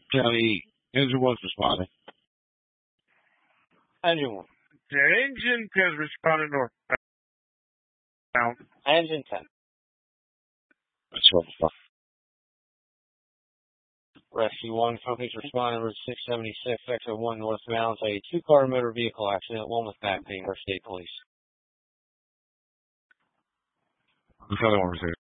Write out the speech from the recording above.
County, engine was responding. Engine 1. The engine has responded northbound. Engine 10. That's what the fuck. Rescue 1, companies responding Route 676, exit 1 northbound, a two-car motor vehicle accident, one with back pain, for state police. The other one was there.